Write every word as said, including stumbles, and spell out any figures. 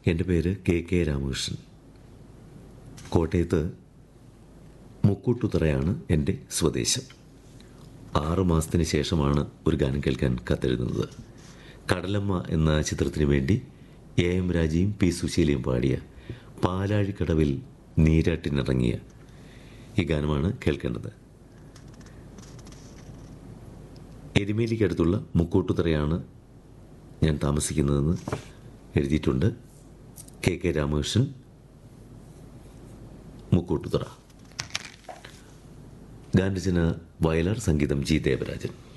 എൻ്റെ പേര് K K Ramakrishnan. കോട്ടയത്ത് മുക്കൂട്ടുതറയാണ് എൻ്റെ സ്വദേശം. ആറു മാസത്തിന് ശേഷമാണ് ഒരു ഗാനം കേൾക്കാൻ കത്തെഴുതുന്നത്. കടലമ്മ എന്ന ചിത്രത്തിന് വേണ്ടി എ എം രാജയും പി സുശീലയും പാടിയ പാലാഴിക്കടവിൽ നീരാട്ടിനിറങ്ങിയ ഈ ഗാനമാണ് കേൾക്കേണ്ടത്. എരുമേലിക്കടുത്തുള്ള മുക്കൂട്ടുതറയാണ് ഞാൻ താമസിക്കുന്നതെന്ന് എഴുതിയിട്ടുണ്ട്. K K Ramakrishnan, Mukkoottuthara. ഗാനരചന വയലാർ, സംഗീതം ജി ദേവരാജൻ.